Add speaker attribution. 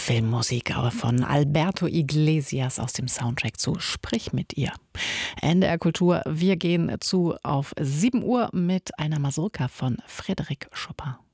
Speaker 1: Filmmusik von Alberto Iglesias aus dem Soundtrack zu Sprich mit ihr. NDR Kultur, wir gehen auf 7 Uhr mit einer Mazurka von Frédéric Chopin.